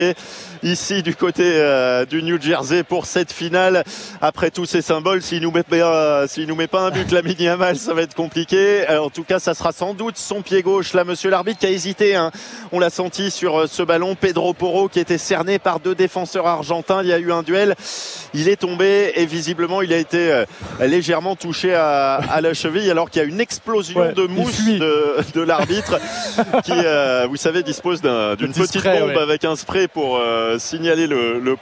ici du côté du New Jersey pour cette finale. Après tous ces symboles, s'il nous met pas un but Lamine Yamal, ça va être compliqué. En tout cas, ça sera sans doute son pied gauche. Là, monsieur l'arbitre qui a hésité, hein. On l'a senti sur ce ballon. Pedro Porro qui était cerné par deux défenseurs argentins. Il y a eu un duel. Il est tombé et visiblement, il a été légèrement touché à la cheville alors qu'il y a une explosion de mousse de l'arbitre qui, vous savez, dispose d'une petite bombe avec un spray pour signaler le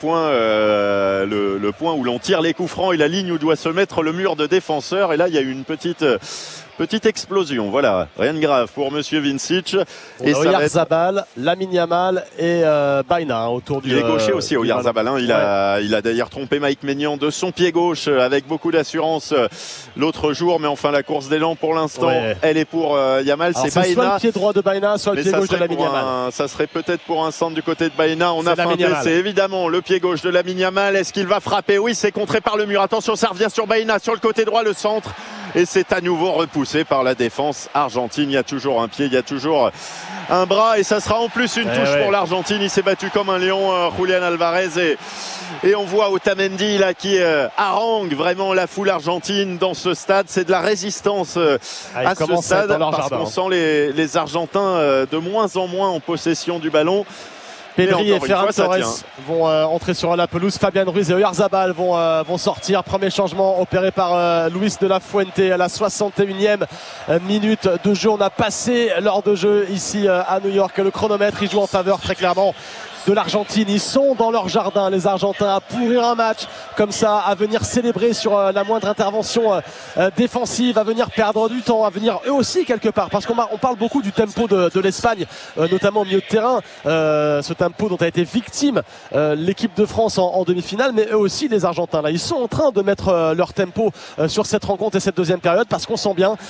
point où l'on tire les coups francs et la ligne où doit se mettre le mur de défenseurs. Et là, il y a eu une petite explosion, voilà, rien de grave pour monsieur Vincic. Et Oyarzabal, Lamine Yamal et Baina autour du. Il est gaucher aussi, Oyarzabal. Hein. Il a d'ailleurs trompé Mike Maignan de son pied gauche avec beaucoup d'assurance l'autre jour, mais enfin la course d'élan pour l'instant, elle est pour Yamal. C'est Baina. Soit le pied droit de Baina, soit le pied gauche de Lamine Yamal. Ça serait peut-être pour un centre du côté de Baina. On a feinté, c'est évidemment le pied gauche de Lamine Yamal. Est-ce qu'il va frapper? Oui, c'est contré par le mur. Attention, ça revient sur Baina, sur le côté droit, le centre. Et c'est à nouveau repoussé par la défense argentine. Il y a toujours un pied, il y a toujours un bras. Et ça sera en plus une touche pour l'Argentine. Il s'est battu comme un lion, Julián Álvarez. Et on voit Otamendi là, qui harangue vraiment la foule argentine dans ce stade. C'est de la résistance à ce stade. Parce qu'on sent les Argentins de moins en moins en possession du ballon. Pedri et Ferran Torres vont entrer sur la pelouse. Fabian Ruiz et Oyarzabal vont sortir. Premier changement opéré par Luis de la Fuente à la 61e minute de jeu. On a passé l'heure de jeu ici à New York. Le chronomètre il joue en faveur très clairement de l'Argentine. Ils sont dans leur jardin, les Argentins, à pourrir un match comme ça, à venir célébrer sur la moindre intervention défensive, à venir perdre du temps, à venir eux aussi quelque part, parce qu'on parle beaucoup du tempo de l'Espagne, notamment au milieu de terrain, ce tempo dont a été victime l'équipe de France en demi-finale, mais eux aussi les Argentins là, ils sont en train de mettre leur tempo sur cette rencontre et cette deuxième période, parce qu'on sent bien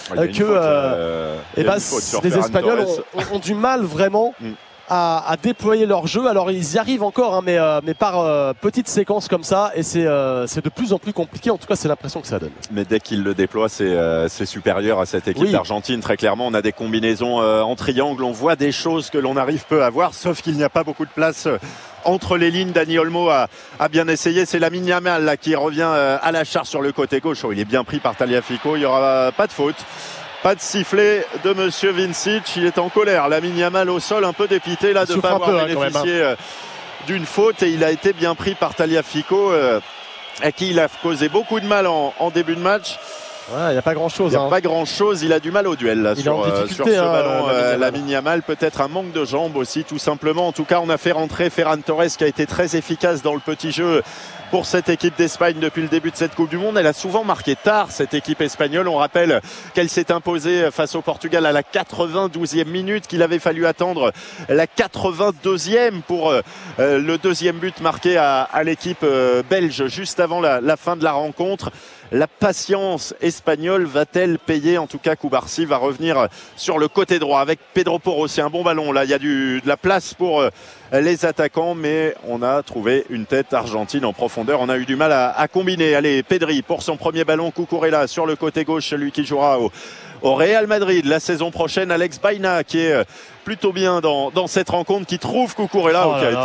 que les Espagnols ont du mal vraiment à déployer leur jeu. Alors ils y arrivent encore, hein, mais par petites séquences comme ça, et c'est de plus en plus compliqué. En tout cas, c'est l'impression que ça donne. Mais dès qu'ils le déploient, c'est supérieur à cette équipe d'Argentine. Très clairement, on a des combinaisons en triangle, on voit des choses que l'on arrive peu à voir, sauf qu'il n'y a pas beaucoup de place entre les lignes. Dani Olmo a bien essayé. C'est Lamine Yamal là, qui revient à la charge sur le côté gauche. Il est bien pris par Tagliafico. Il n'y aura pas de faute. Pas de sifflet de monsieur Vincic, il est en colère. Lamine Yamal au sol, un peu dépité là de ne pas avoir bénéficié d'une faute, et il a été bien pris par Tagliafico à qui il a causé beaucoup de mal en début de match. Il n'y a pas grand chose. Il n'y a pas grand chose. Il a du mal au duel là, sur ce ballon. Lamine Yamal, peut-être un manque de jambes aussi, tout simplement. En tout cas, on a fait rentrer Ferran Torres qui a été très efficace dans le petit jeu pour cette équipe d'Espagne depuis le début de cette Coupe du Monde. Elle a souvent marqué tard, cette équipe espagnole. On rappelle qu'elle s'est imposée face au Portugal à la 92e minute, qu'il avait fallu attendre la 82e pour le deuxième but marqué à l'équipe belge juste avant la fin de la rencontre. La patience espagnole va-t-elle payer? En tout cas, Cubarsí va revenir sur le côté droit avec Pedro Porro. C'est un bon ballon. Là, il y a de la place pour les attaquants, mais on a trouvé une tête argentine en profondeur. On a eu du mal à combiner. Allez, Pedri pour son premier ballon. Cucurella sur le côté gauche, celui qui jouera au Real Madrid la saison prochaine. Alex Baina qui est plutôt bien dans cette rencontre, qui trouve Cucurella qui a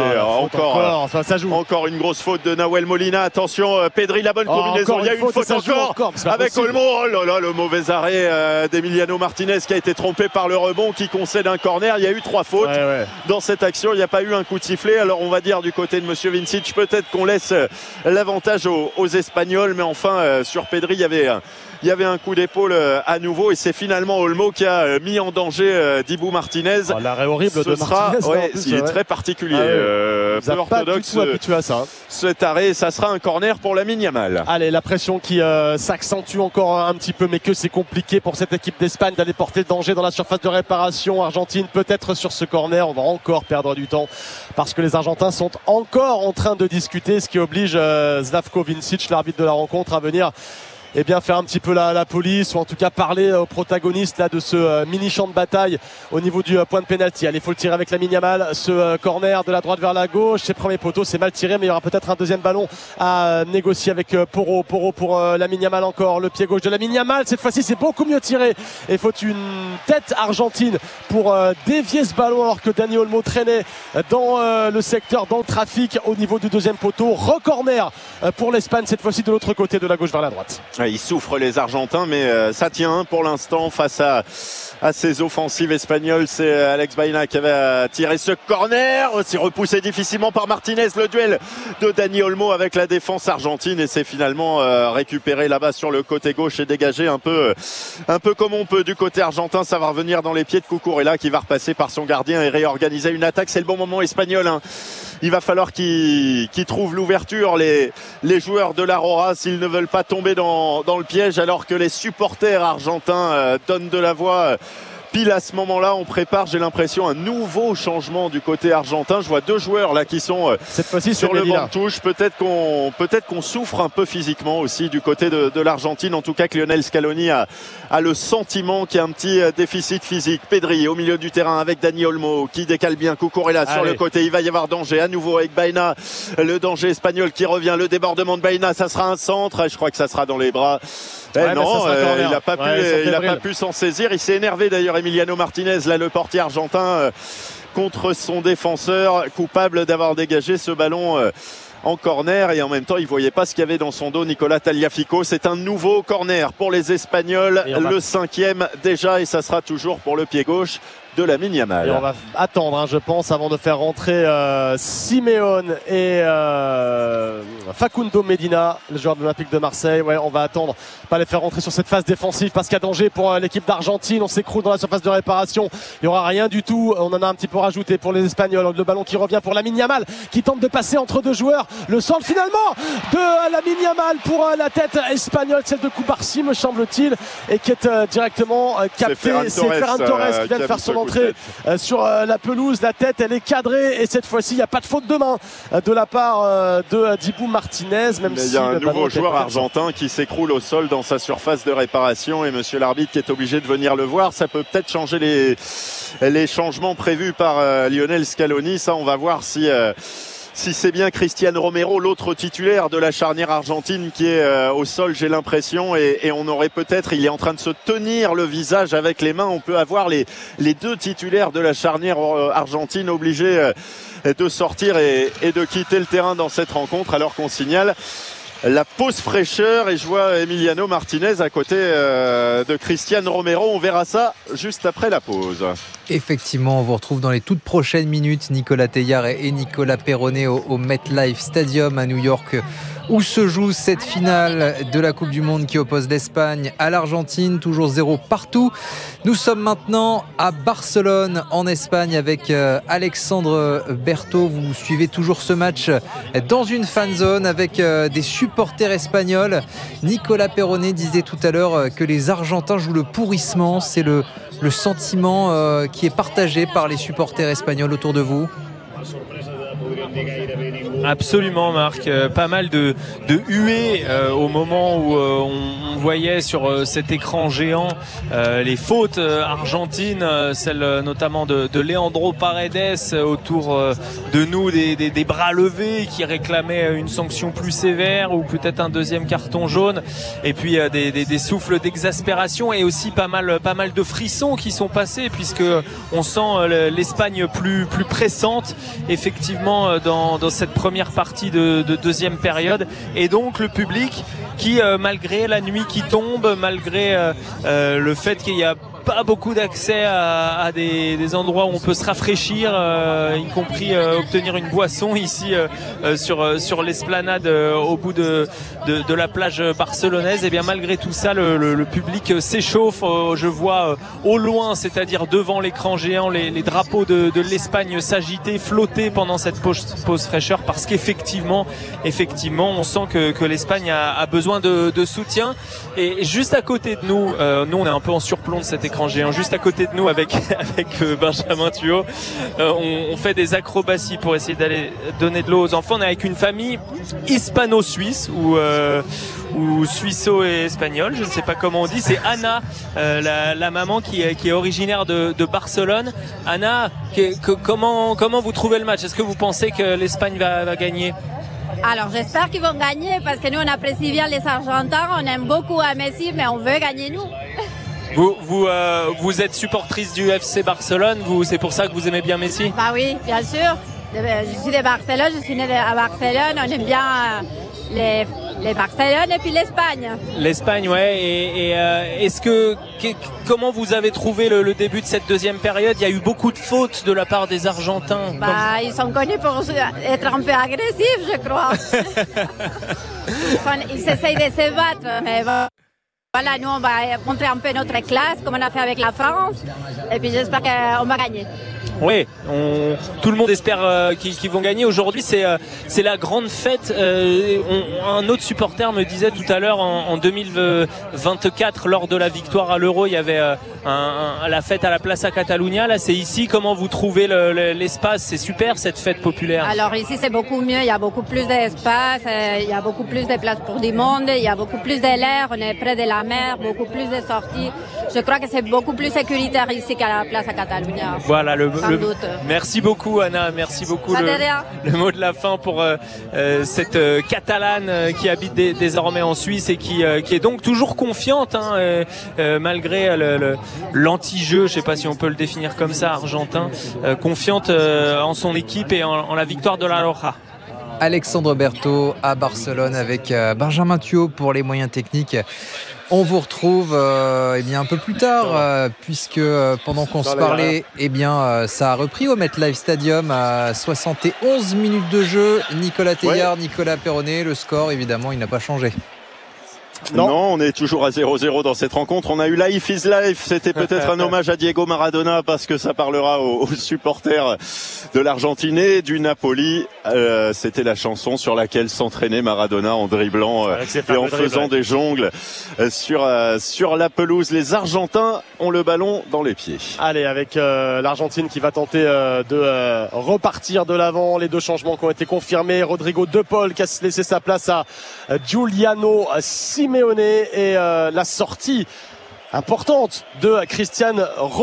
été encore une grosse faute de Nahuel Molina. Attention, Pedri, la bonne combinaison. Il y a une faute encore avec Olmo. Oh là là, le mauvais arrêt d'Emiliano Martinez qui a été trompé par le rebond, qui concède un corner. Il y a eu 3 fautes dans cette action. Il n'y a pas eu un coup de sifflet. Alors on va dire du côté de monsieur Vincic, peut-être qu'on laisse l'avantage aux Espagnols, mais enfin sur Pedri, il y avait un coup d'épaule à nouveau, et c'est finalement Olmo qui a mis en danger Dibu Martinez. L'arrêt horrible de Martinez. Il est très particulier. Peu orthodoxe habitué à ça. Cet arrêt, ça sera un corner pour Lamine Yamal. Allez, la pression qui s'accentue encore un petit peu, mais que c'est compliqué pour cette équipe d'Espagne d'aller porter le danger dans la surface de réparation. Argentine peut-être sur ce corner, on va encore perdre du temps parce que les Argentins sont encore en train de discuter, ce qui oblige Zlatko Vincic, l'arbitre de la rencontre, à venir faire un petit peu la police, ou en tout cas parler aux protagonistes là, de ce mini champ de bataille au niveau du point de pénalty. Allez, il faut le tirer avec Lamine Yamal, ce corner de la droite vers la gauche, c'est premier poteau, c'est mal tiré, mais il y aura peut-être un deuxième ballon à négocier avec Porro pour Lamine Yamal, encore le pied gauche de Lamine Yamal, cette fois-ci c'est beaucoup mieux tiré et faut une tête argentine pour dévier ce ballon, alors que Dani Olmo traînait dans le secteur, dans le trafic au niveau du deuxième poteau. Recorner pour l'Espagne, cette fois-ci de l'autre côté, de la gauche vers la droite. Ils souffrent les Argentins, mais ça tient pour l'instant face à ces offensives espagnoles. C'est Alex Baena qui avait tiré ce corner, aussi repoussé difficilement par Martinez. Le duel de Dani Olmo avec la défense argentine, et c'est finalement récupéré là-bas sur le côté gauche et dégagé un peu comme on peut du côté argentin. Ça va revenir dans les pieds de Cucurella qui va repasser par son gardien et réorganiser une attaque. C'est le bon moment espagnol, hein. Il va falloir qu'ils trouvent l'ouverture, les joueurs de l'Aurora, s'ils ne veulent pas tomber dans le piège, alors que les supporters argentins donnent de la voix. Pile à ce moment-là, on prépare, j'ai l'impression, un nouveau changement du côté argentin. Je vois deux joueurs là qui sont cette fois-ci sur le banc de touche. Peut-être qu'on souffre un peu physiquement aussi du côté de l'Argentine. En tout cas, que Lionel Scaloni a le sentiment qu'il y a un petit déficit physique. Pedri au milieu du terrain avec Dani Olmo qui décale bien. Cucurella sur le côté. Il va y avoir danger à nouveau avec Baena. Le danger espagnol qui revient. Le débordement de Baena, ça sera un centre. Je crois que ça sera dans les bras. Non, il n'a pas pu s'en saisir. Il s'est énervé d'ailleurs, Emiliano Martinez, là, le portier argentin, contre son défenseur, coupable d'avoir dégagé ce ballon en corner, et en même temps il ne voyait pas ce qu'il y avait dans son dos Nicolas Tagliafico. C'est un nouveau corner pour les Espagnols, le 5e déjà, et ça sera toujours pour le pied gauche de Lamine Yamal. Et on va attendre, je pense, avant de faire rentrer Simeone et Facundo Medina, le joueur de l'Olympique de Marseille. On va attendre, pas les faire rentrer sur cette phase défensive, parce qu'il y a danger pour l'équipe d'Argentine. On s'écroule dans la surface de réparation, il n'y aura rien du tout. On en a un petit peu rajouté pour les Espagnols. Le ballon qui revient pour Lamine Yamal, qui tente de passer entre deux joueurs. Le centre finalement de Lamine Yamal pour la tête espagnole, celle de Koubarsi me semble-t-il, et qui est directement capté. C'est Ferran Torres qui vient de faire son entrée sur la pelouse. La tête, elle est cadrée, et cette fois-ci il n'y a pas de faute de main de la part de Dibu Martinez, même si il y a un nouveau joueur argentin qui s'écroule au sol dans sa surface de réparation, et monsieur l'arbitre qui est obligé de venir le voir. Ça peut peut-être changer les changements prévus par Lionel Scaloni. Ça, on va voir si c'est bien Cristian Romero, l'autre titulaire de la charnière argentine, qui est au sol, j'ai l'impression, et on aurait peut-être, il est en train de se tenir le visage avec les mains. On peut avoir les deux titulaires de la charnière argentine obligés de sortir et de quitter le terrain dans cette rencontre, alors qu'on signale la pause fraîcheur, et je vois Emiliano Martinez à côté de Cristian Romero. On verra ça juste après la pause. Effectivement, on vous retrouve dans les toutes prochaines minutes, Nicolas Teilhard et Nicolas Perronnet au MetLife Stadium à New York, où se joue cette finale de la Coupe du Monde qui oppose l'Espagne à l'Argentine, toujours 0 partout. Nous sommes maintenant à Barcelone, en Espagne, avec Alexandre Berthaud. Vous suivez toujours ce match dans une fan zone avec des supporters espagnols. Nicolas Perronnet disait tout à l'heure que les Argentins jouent le pourrissement. C'est le sentiment qui est partagé par les supporters espagnols autour de vous? Absolument, Marc. Pas mal de huées au moment où on voyait sur cet écran géant les fautes argentines, celle notamment de Leandro Paredes autour de nous, des bras levés, qui réclamaient une sanction plus sévère ou peut-être un deuxième carton jaune, et puis des souffles d'exaspération, et aussi pas mal de frissons qui sont passés, puisque on sent l'Espagne plus pressante effectivement dans cette première partie de deuxième période, et donc le public qui, malgré la nuit qui tombe, malgré le fait qu'il y a pas beaucoup d'accès à des endroits où on peut se rafraîchir, y compris obtenir une boisson ici sur l'esplanade au bout de la plage barcelonaise. Et bien malgré tout ça, le public s'échauffe. Je vois au loin, c'est-à-dire devant l'écran géant, les drapeaux de l'Espagne s'agiter, flotter pendant cette pause fraîcheur, parce qu'effectivement on sent que l'Espagne a besoin de soutien. Et juste à côté de nous, on est un peu en surplomb de cet écran écran géant juste à côté de nous avec Benjamin Thuot. On fait des acrobaties pour essayer d'aller donner de l'eau aux enfants. On est avec une famille hispano-suisse ou suisseau et espagnol, je ne sais pas comment on dit. C'est Anna, la maman qui est originaire de Barcelone. Anna, comment vous trouvez le match? Est-ce que vous pensez que l'Espagne va gagner? Alors j'espère qu'ils vont gagner parce que nous on apprécie bien les Argentins, on aime beaucoup à Messi mais on veut gagner nous. Vous êtes supportrice du FC Barcelone, c'est pour ça que vous aimez bien Messi? Bah oui, bien sûr. Je suis de Barcelone, je suis née à Barcelone, on aime bien les Barcelone et puis l'Espagne. L'Espagne, ouais. Et comment vous avez trouvé le début de cette deuxième période? Il y a eu beaucoup de fautes de la part des Argentins. Ils sont connus pour être un peu agressifs, je crois. Ils essayent de se battre, mais bon. Voilà, nous on va montrer un peu notre classe comme on a fait avec la France et puis j'espère qu'on va gagner. Oui, tout le monde espère qu'ils vont gagner. Aujourd'hui, c'est la grande fête. Un autre supporter me disait tout à l'heure, en 2024, lors de la victoire à l'Euro, il y avait la fête à la Plaça Catalunya. Là, c'est ici. Comment vous trouvez l'espace? C'est super, cette fête populaire. Alors ici, c'est beaucoup mieux. Il y a beaucoup plus d'espace, il y a beaucoup plus de place pour du monde, il y a beaucoup plus de l'air. On est près de la mer, beaucoup plus de sorties. Je crois que c'est beaucoup plus sécuritaire ici qu'à la Plaça Catalunya. Voilà, merci beaucoup Anna, merci beaucoup le mot de la fin pour cette Catalane qui habite désormais en Suisse et qui est donc toujours confiante malgré l'anti-jeu, je ne sais pas si on peut le définir comme ça, argentin, confiante en son équipe et en la victoire de la Roja. Alexandre Berthaud à Barcelone avec Benjamin Thuot pour les moyens techniques. On vous retrouve un peu plus tard puisque pendant qu'on se parlait, ça a repris au MetLife Stadium à 71 minutes de jeu. Nicolas Teilhard, Nicolas Perronnet, le score évidemment il n'a pas changé. Non, on est toujours à 0-0 dans cette rencontre. On a eu Life is Life. C'était peut-être un hommage à Diego Maradona parce que ça parlera aux supporters de l'Argentine et du Napoli. C'était la chanson sur laquelle s'entraînait Maradona en dribblant et en faisant des jongles sur la pelouse. Les Argentins ont le ballon dans les pieds. Allez, avec l'Argentine qui va tenter de repartir de l'avant. Les deux changements qui ont été confirmés. Rodrigo De Paul qui a laissé sa place à Giuliano Simeone et la sortie importante de Cristian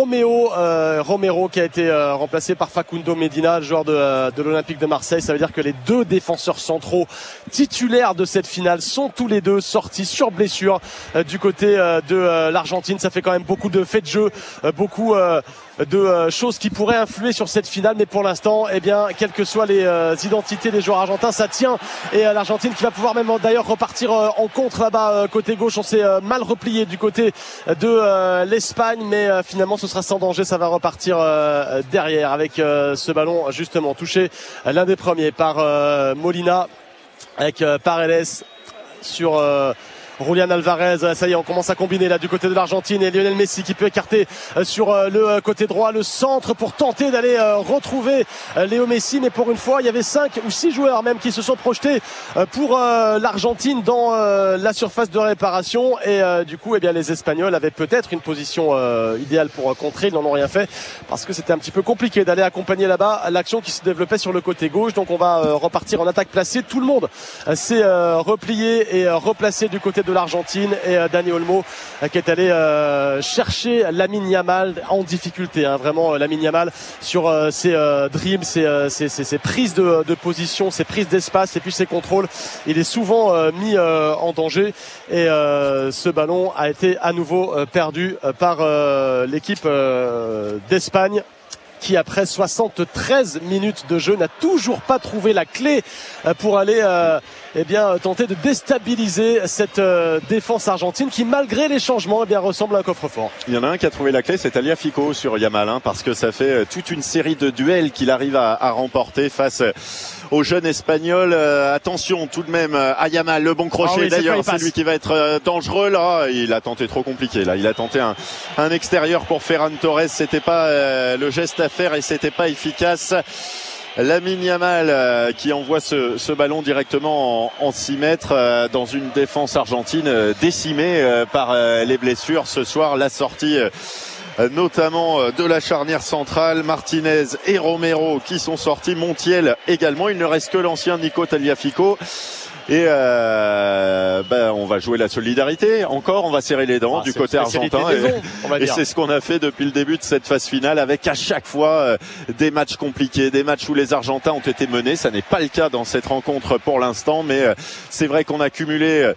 Romero qui a été remplacé par Facundo Medina, le joueur de l'Olympique de Marseille. Ça veut dire que les deux défenseurs centraux titulaires de cette finale sont tous les deux sortis sur blessure du côté de l'Argentine. Ça fait quand même beaucoup de faits de jeu, beaucoup de choses qui pourraient influer sur cette finale, mais pour l'instant, quelles que soient les identités des joueurs argentins, ça tient. Et l'Argentine qui va pouvoir même d'ailleurs repartir en contre là-bas côté gauche. On s'est mal replié du côté de l'Espagne, mais finalement ce sera sans danger. Ça va repartir derrière avec ce ballon justement touché l'un des premiers par Molina avec Paredes sur Julián Alvarez. Ça y est, on commence à combiner là du côté de l'Argentine et Lionel Messi qui peut écarter sur le côté droit le centre pour tenter d'aller retrouver Léo Messi, mais pour une fois il y avait 5 ou 6 joueurs même qui se sont projetés pour l'Argentine dans la surface de réparation et du coup les Espagnols avaient peut-être une position idéale pour contrer. Ils n'en ont rien fait parce que c'était un petit peu compliqué d'aller accompagner là-bas l'action qui se développait sur le côté gauche. Donc on va repartir en attaque placée. Tout le monde s'est replié et replacé du côté de l'Argentine et Dani Olmo qui est allé chercher Lamine Yamal en difficulté, vraiment Lamine Yamal sur ses dribbles, ses prises de position, ses prises d'espace et puis ses contrôles. Il est souvent mis en danger et ce ballon a été à nouveau perdu par l'équipe d'Espagne qui après 73 minutes de jeu n'a toujours pas trouvé la clé pour aller tenter de déstabiliser cette défense argentine qui malgré les changements ressemble à un coffre-fort. Il y en a un qui a trouvé la clé, c'est Tagliafico sur Yamal, parce que ça fait toute une série de duels qu'il arrive à remporter face au jeune espagnol. Attention tout de même à Yamal, le bon crochet d'ailleurs, c'est lui qui va être dangereux là. Il a tenté trop compliqué là, il a tenté un extérieur pour Ferran Torres, c'était pas le geste à faire et c'était pas efficace. Lamine Yamal qui envoie ce ballon directement en 6 mètres dans une défense argentine décimée par les blessures. Ce soir, la sortie notamment de la charnière centrale. Martinez et Romero qui sont sortis, Montiel également. Il ne reste que l'ancien Nico Tagliafico. Et on va jouer la solidarité encore, on va serrer les dents du côté argentin et c'est ce qu'on a fait depuis le début de cette phase finale, avec à chaque fois des matchs compliqués, des matchs où les Argentins ont été menés. Ça n'est pas le cas dans cette rencontre pour l'instant, mais c'est vrai qu'on a cumulé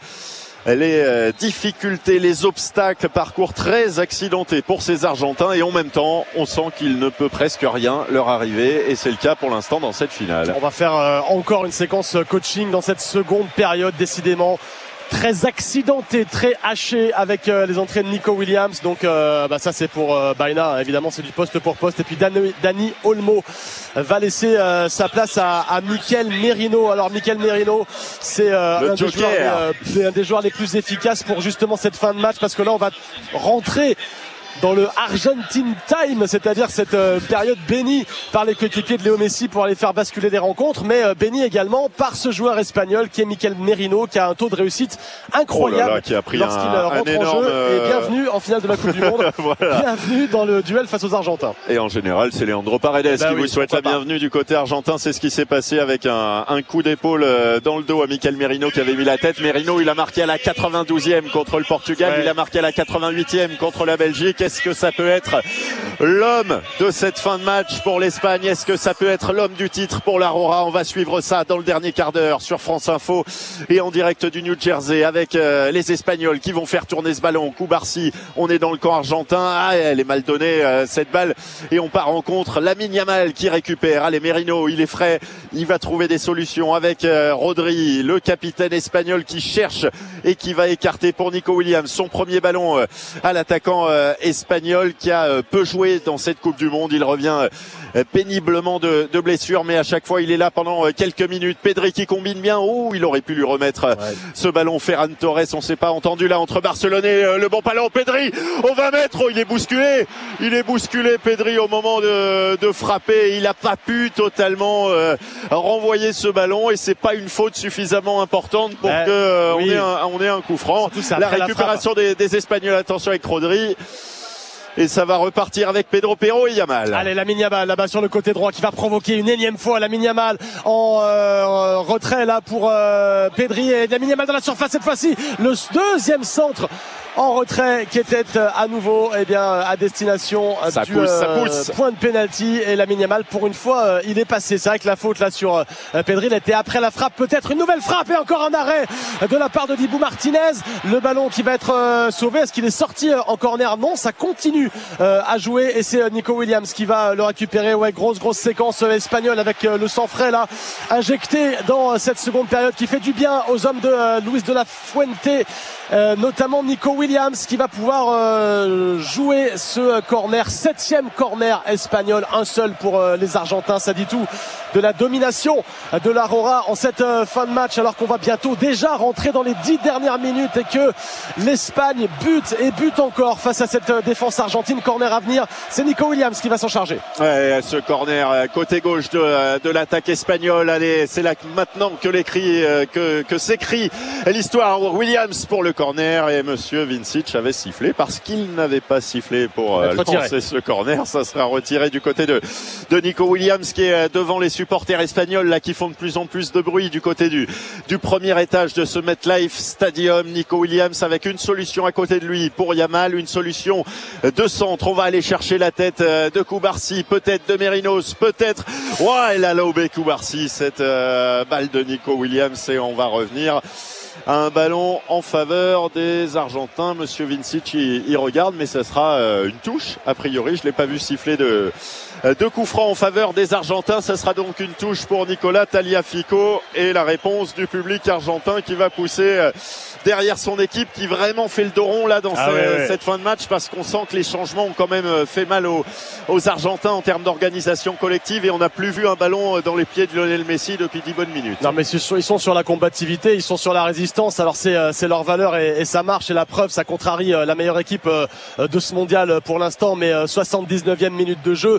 les difficultés, les obstacles, parcours très accidentés pour ces Argentins, et en même temps on sent qu'il ne peut presque rien leur arriver, et c'est le cas pour l'instant dans cette finale. On va faire encore une séquence coaching dans cette seconde période, décidément très accidenté, très haché, avec les entrées de Nico Williams. Donc ça c'est pour Baena, évidemment c'est du poste pour poste. Et puis Dani Olmo va laisser sa place à Mikel Merino. Alors Mikel Merino, c'est un des joueurs les plus efficaces pour justement cette fin de match, parce que là on va rentrer dans le Argentine Time, c'est-à-dire cette période bénie par les coéquipiers de Léo Messi pour aller faire basculer des rencontres, mais bénie également par ce joueur espagnol qui est Mikel Merino, qui a un taux de réussite incroyable qui a pris lorsqu'il rentre en jeu. Et bienvenue en finale de la Coupe du Monde. Voilà. Bienvenue dans le duel face aux Argentins. Et en général, c'est Leandro Paredes qui vous souhaite la bienvenue du côté argentin. C'est ce qui s'est passé avec un coup d'épaule dans le dos à Mikel Merino qui avait mis la tête. Merino, il a marqué à la 92e contre le Portugal, il a marqué à la 88e contre la Belgique. Est-ce que ça peut être l'homme de cette fin de match pour l'Espagne? Est-ce que ça peut être l'homme du titre pour l'Aurora? On va suivre ça dans le dernier quart d'heure sur France Info et en direct du New Jersey avec les Espagnols qui vont faire tourner ce ballon. Koubarsi, on est dans le camp argentin. Elle est mal donnée cette balle, et on part en contre. Lamine Yamal qui récupère. Allez, Merino, il est frais, il va trouver des solutions avec Rodri, le capitaine espagnol, qui cherche et qui va écarter pour Nico Williams son premier ballon à l'attaquant espagnol qui a peu joué dans cette Coupe du Monde. Il revient péniblement de blessure, mais à chaque fois il est là pendant quelques minutes. Pedri qui combine bien. Il aurait pu lui remettre ce ballon. Ferran Torres, on s'est pas entendu là entre Barcelone et le bon ballon. Pedri, on va mettre. Il est bousculé Pedri au moment de frapper. Il a pas pu totalement renvoyer ce ballon, et c'est pas une faute suffisamment importante pour que on ait un coup franc. La récupération des Espagnols, attention avec Rodri. Et ça va repartir avec Pedro Porro et Yamal. Allez, Lamine Yamal là-bas sur le côté droit qui va provoquer une énième fois. Lamine Yamal en retrait là pour Pedri, et Lamine Yamal dans la surface cette fois-ci. Le deuxième centre en retrait qui était à nouveau à destination du point de pénalty, et Lamine Yamal pour une fois il est passé. C'est vrai que la faute là sur Pedri, elle était après la frappe, peut-être une nouvelle frappe, et encore un arrêt de la part de Dibu Martinez. Le ballon qui va être sauvé. Est-ce qu'il est sorti en corner? Non, ça continue à jouer, et c'est Nico Williams qui va le récupérer. Grosse séquence espagnole avec le sang frais là injecté dans cette seconde période qui fait du bien aux hommes de Luis de la Fuente, notamment Nico Williams qui va pouvoir jouer ce corner, 7e corner espagnol, un seul pour les Argentins. Ça dit tout de la domination de l'Aurora en cette fin de match, alors qu'on va bientôt déjà rentrer dans les 10 dernières minutes et que l'Espagne bute encore face à cette défense argentine. Corner à venir, c'est Nico Williams qui va s'en charger. Ce corner côté gauche de l'attaque espagnole. Allez, c'est là maintenant que s'écrit l'histoire. Williams pour le corner, et monsieur Vincic avait sifflé parce qu'il n'avait pas sifflé pour lancer ce corner. Ça sera retiré du côté de Nico Williams qui est devant les supporters espagnols là, qui font de plus en plus de bruit du côté du premier étage de ce MetLife Stadium. Nico Williams avec une solution à côté de lui pour Yamal, une solution de centre. On va aller chercher la tête de Koubarsi, peut-être de Merinos, peut-être. Elle a lobé Koubarsi cette balle de Nico Williams, et on va revenir à un ballon en faveur des Argentins. Monsieur Vincic il regarde, mais ça sera une touche a priori. Je l'ai pas vu siffler de coup franc en faveur des Argentins. Ça sera donc une touche pour Nicolas Tagliafico, et la réponse du public argentin qui va pousser derrière son équipe, qui vraiment fait le dos rond là dans cette fin de match, parce qu'on sent que les changements ont quand même fait mal aux Argentins en termes d'organisation collective, et on n'a plus vu un ballon dans les pieds de Lionel Messi depuis 10 bonnes minutes. Non, mais ils sont sur la combativité, ils sont sur la résistance. Alors c'est leur valeur, et ça marche, et la preuve, ça contrarie la meilleure équipe de ce mondial pour l'instant. Mais 79e minute de jeu,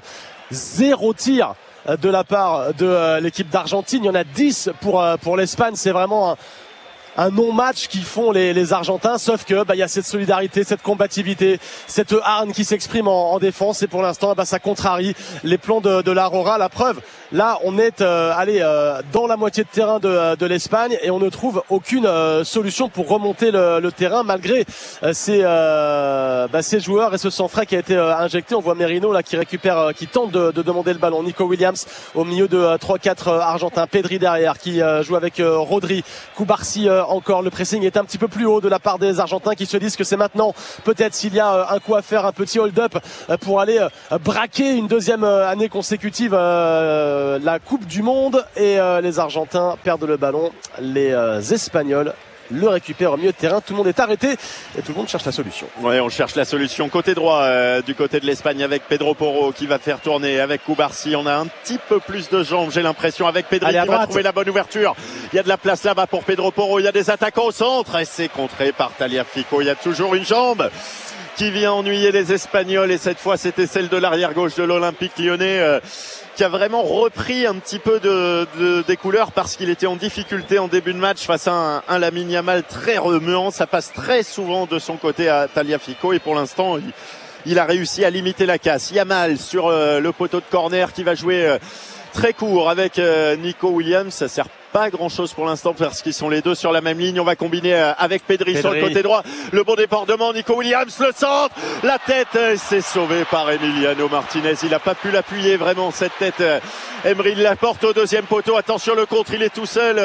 0 tir de la part de l'équipe d'Argentine. Il y en a 10 pour l'Espagne. C'est vraiment un non-match qui font les Argentins, sauf que il y a cette solidarité, cette combativité, cette hargne qui s'exprime en défense, et pour l'instant ça contrarie les plans de l'Aurora. La preuve, là on est dans la moitié de terrain de l'Espagne et on ne trouve aucune solution pour remonter le terrain malgré ces joueurs et ce sang frais qui a été injecté. On voit Merino là qui récupère, qui tente de demander le ballon. Nico Williams au milieu de 3-4 Argentins, Pedri derrière qui joue avec Rodri, Cubarsí encore. Le pressing est un petit peu plus haut de la part des Argentins qui se disent que c'est maintenant, peut-être s'il y a un coup à faire, un petit hold-up pour aller braquer une deuxième année consécutive la Coupe du Monde. Et les Argentins perdent le ballon, les Espagnols le récupère au milieu de terrain. Tout le monde est arrêté et tout le monde cherche la solution. Oui, on cherche la solution côté droit du côté de l'Espagne avec Pedro Porro qui va faire tourner avec Cubarsí. On a un petit peu plus de jambes, j'ai l'impression, avec Pedri qui va trouver la bonne ouverture. Il y a de la place là-bas pour Pedro Porro. Il y a des attaquants au centre et c'est contré par Tagliafico. Il y a toujours une jambe qui vient ennuyer les Espagnols et cette fois c'était celle de l'arrière gauche de l'Olympique Lyonnais qui a vraiment repris un petit peu des couleurs parce qu'il était en difficulté en début de match face à un Lamine Yamal très remuant. Ça passe très souvent de son côté à Tagliafico et pour l'instant il a réussi à limiter la casse. Yamal sur le poteau de corner qui va jouer très court avec Nico Williams. Ça sert pas grand chose pour l'instant parce qu'ils sont les deux sur la même ligne. On va combiner avec Pedri sur le côté droit. Le bon débordement, Nico Williams, le centre, la tête, c'est sauvé par Emiliano Martinez. Il n'a pas pu l'appuyer vraiment cette tête. Emery la porte au deuxième poteau. Attention le contre, il est tout seul.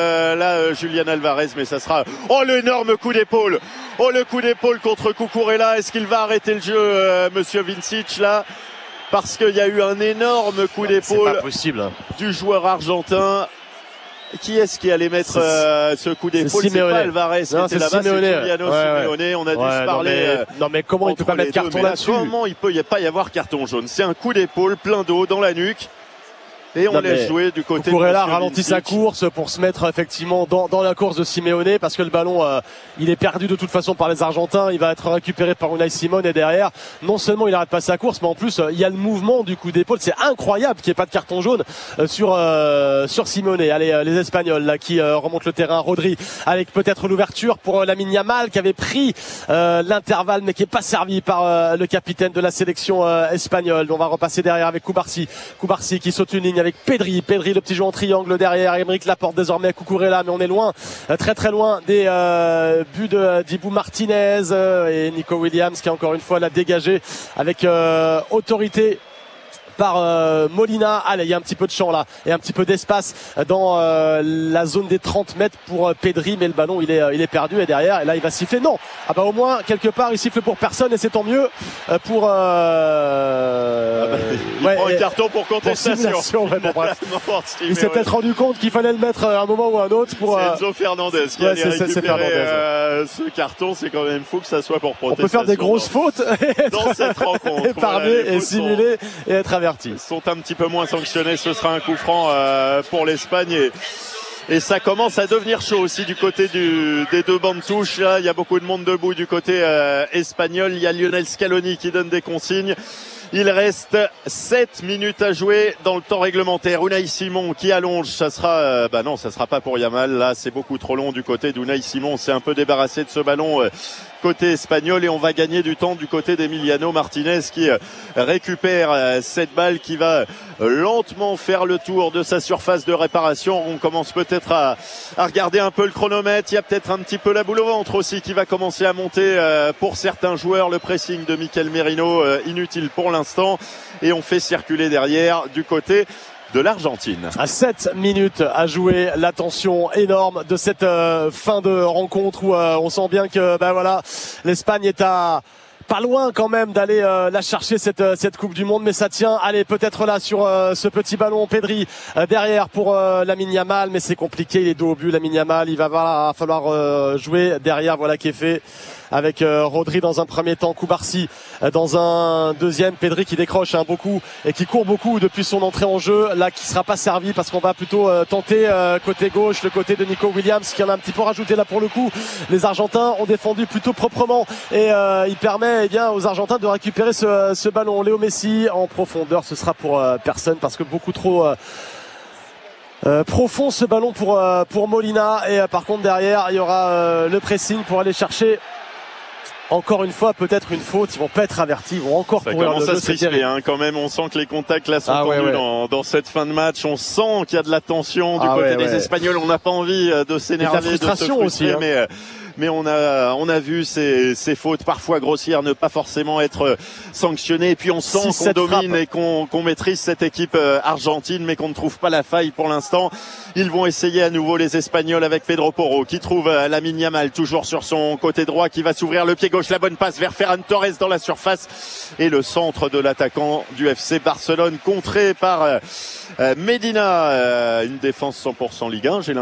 Julian Alvarez, mais ça sera l'énorme coup d'épaule. Le coup d'épaule contre Cucurella. Est-ce qu'il va arrêter le jeu, Monsieur Vincic là? Parce qu'il y a eu un énorme coup d'épaule du joueur argentin. Qui est-ce qui allait mettre ce coup d'épaule? C'est pas Alvarez qui était là-bas, c'est Giuliano Simeone. On a dû se parler. Non mais comment il peut pas mettre carton là-dessus? Comment il peut pas y avoir carton jaune? C'est un coup d'épaule plein d'eau dans la nuque. Et on laisse jouer du côté de Cucurella ralentit sa course pour se mettre effectivement dans la course de Simeone parce que le ballon il est perdu de toute façon par les Argentins. Il va être récupéré par Unai Simon et derrière non seulement il arrête pas sa course mais en plus il y a le mouvement du coup d'épaule. C'est incroyable qu'il n'y ait pas de carton jaune sur Simone. Allez les Espagnols là qui remontent le terrain. Rodri avec peut-être l'ouverture pour Lamine Yamal qui avait pris l'intervalle mais qui est pas servi par le capitaine de la sélection espagnole. On va repasser derrière avec Cubarsí qui saute une ligne avec Pedri, le petit jeu en triangle derrière. Aymeric Laporte désormais à Cucurella, mais on est loin, très très loin des buts de Dibu Martinez et Nico Williams qui encore une fois l'a dégagé avec autorité par Molina. Allez, il y a un petit peu de champ là et un petit peu d'espace dans la zone des 30 mètres pour Pedri, mais le ballon il est perdu et derrière et là il va siffler. Non, au moins quelque part il siffle pour personne et c'est tant mieux pour il prend un carton pour contestation. Il s'est peut-être rendu compte qu'il fallait le mettre à un moment ou à un autre pour c'est Enzo Fernandez qui a récupéré ce carton. C'est quand même fou que ça soit pour protestation. On peut faire des grosses fautes dans cette rencontre, épargner et simuler et être averti. Ils sont un petit peu moins sanctionnés. Ce sera un coup franc pour l'Espagne et ça commence à devenir chaud aussi du côté des deux bancs de touche. Là, il y a beaucoup de monde debout du côté espagnol. Il y a Lionel Scaloni qui donne des consignes. Il reste 7 minutes à jouer dans le temps réglementaire. Unai Simon qui allonge, ça sera ça sera pas pour Yamal. Là, c'est beaucoup trop long du côté d'Unai Simon. On s'est un peu débarrassé de ce ballon côté espagnol et on va gagner du temps du côté d'Emiliano Martinez qui récupère cette balle qui va lentement faire le tour de sa surface de réparation. On commence peut-être à regarder un peu le chronomètre. Il y a peut-être un petit peu la boule au ventre aussi qui va commencer à monter pour certains joueurs. Le pressing de Mikel Merino inutile pour l'instant et on fait circuler derrière du côté de l'Argentine. À 7 minutes à jouer, la tension énorme de cette fin de rencontre où on sent bien que l'Espagne est pas loin quand même d'aller la chercher cette Coupe du Monde, mais ça tient. Allez, peut-être là sur ce petit ballon Pedri derrière pour Lamine Yamal, mais c'est compliqué, il est dos au but Lamine Yamal, il va falloir jouer derrière, voilà qui est fait avec Rodri dans un premier temps, Cubarsí dans un deuxième, Pedri qui décroche beaucoup et qui court beaucoup depuis son entrée en jeu, là qui sera pas servi parce qu'on va plutôt tenter côté gauche, le côté de Nico Williams qui en a un petit peu rajouté là pour le coup. Les Argentins ont défendu plutôt proprement et il permet aux Argentins de récupérer ce ballon. Léo Messi en profondeur, ce sera pour personne parce que beaucoup trop Profond ce ballon pour Molina, et par contre derrière il y aura le pressing pour aller chercher encore une fois peut-être une faute. Ils vont pas être avertis, ils vont encore ça courir commence à se risquer quand même. On sent que les contacts là sont tendus dans cette fin de match. On sent qu'il y a de la tension du côté des Espagnols. On n'a pas envie de s'énerver, de se frustrer, aussi, hein. Mais on a vu ces fautes parfois grossières ne pas forcément être sanctionnées. Et puis on sent qu'on domine et qu'on maîtrise cette équipe argentine, mais qu'on ne trouve pas la faille pour l'instant. Ils vont essayer à nouveau, les Espagnols, avec Pedro Porro qui trouve Lamine Yamal toujours sur son côté droit, qui va s'ouvrir le pied gauche. La bonne passe vers Ferran Torres dans la surface, et le centre de l'attaquant du FC Barcelone contré par Medina. Une défense 100% Ligue 1, j'ai l'impression.